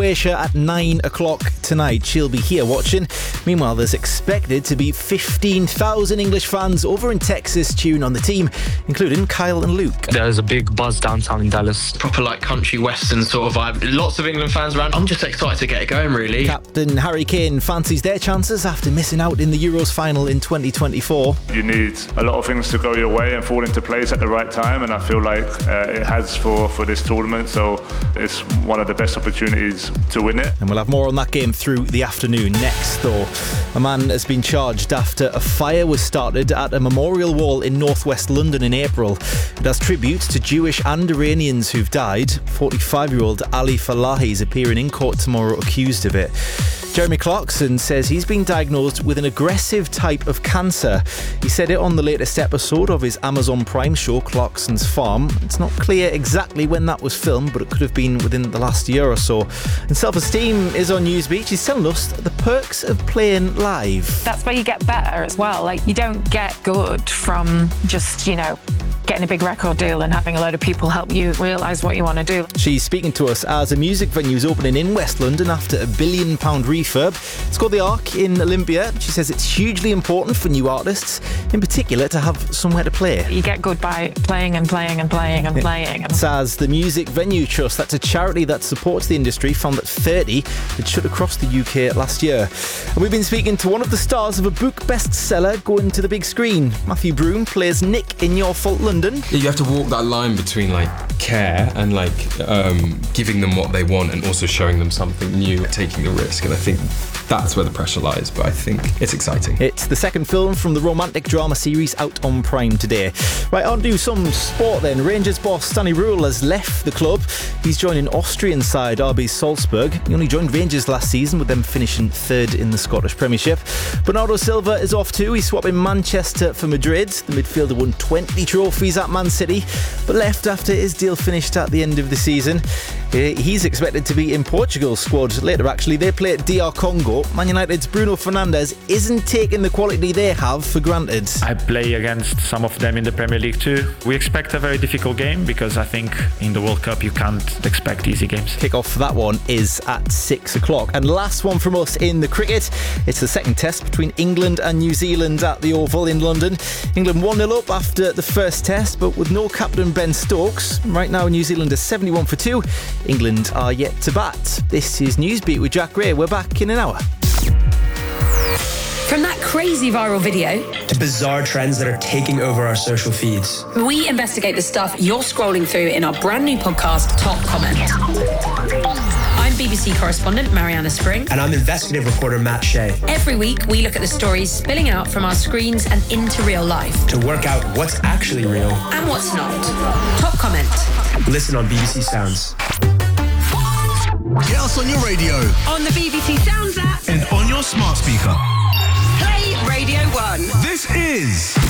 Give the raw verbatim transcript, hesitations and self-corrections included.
Croatia at nine o'clock tonight. She'll be here watching. Meanwhile, there's expected to be fifteen thousand English fans over in Texas cheering on the team, including Kyle and Luke. There's a big buzz downtown in Dallas. Proper like country western sort of vibe. Lots of England fans around. I'm just excited to get it going, really. Captain Harry Kane fancies their chances after missing out in the Euros final in twenty twenty-four. You need a lot of things to go your way and fall into place at the right time, and I feel like uh, it has for, for this tournament, so it's one of the best opportunities to win it. And we'll have more on that game through the afternoon. Next, though, a man has been charged after a fire was started at a memorial wall in northwest London in April. It has tribute to Jewish and Iranians who've died. forty-five-year-old Ali Falahi is appearing in court tomorrow accused of it. Jeremy Clarkson says he's been diagnosed with an aggressive type of cancer. He said it on the latest episode of his Amazon Prime show, Clarkson's Farm. It's not clear exactly when that was filmed, but it could have been within the last year or so. And Self-Esteem is on Newsbeat. He's telling us the perks of playing live. That's where you get better as well. Like, you don't get good from just, you know, getting a big record deal and having a load of people help you realise what you want to do. She's speaking to us as a music venue is opening in West London after a billion pound refurb. It's called The Arc in Olympia. She says it's hugely important for new artists, in particular, to have somewhere to play. You get good by playing and playing and playing and playing. S A Z, the Music Venue Trust, that's a charity that supports the industry, found that thirty had shut across the U K last year. And we've been speaking to one of the stars of a book bestseller going to the big screen. Matthew Broome plays Nick in Your Fault London. You have to walk that line between like care and like um, giving them what they want and also showing them something new, taking the risk. And I think that's where the pressure lies, but I think it's exciting. It's the second film from the romantic drama series out on Prime today. Right, on to some sport then. Rangers boss Danny Röhl has left the club. He's joining Austrian side R B Salzburg. He only joined Rangers last season, with them finishing third in the Scottish Premiership. Bernardo Silva is off too. He's swapping Manchester for Madrid. The midfielder won twenty trophies at Man City, but left after his deal finished at the end of the season. He's expected to be in Portugal's squad later, actually. They play at D R Congo. Man United's Bruno Fernandes isn't taking the quality they have for granted. I play against some of them in the Premier League too. We expect a very difficult game because I think in the World Cup you can't expect easy games. Kick-off for that one is at six o'clock. And last one from us in the cricket. It's the second test between England and New Zealand at the Oval in London. England one nil up after the first test, but with no captain Ben Stokes. Right now New Zealand are seventy-one for two. England are yet to bat. This is Newsbeat with Jack Gray. We're back in an hour. From that crazy viral video to bizarre trends that are taking over our social feeds, we investigate the stuff you're scrolling through in our brand new podcast, Top Comment. I'm B B C correspondent Mariana Spring. And I'm investigative reporter Matt Shea. Every week, we look at the stories spilling out from our screens and into real life to work out what's actually real and what's not. Top Comment. Listen on B B C Sounds. Get us on your radio, on the B B C Sounds app, and on your smart speaker. Play Radio One. This is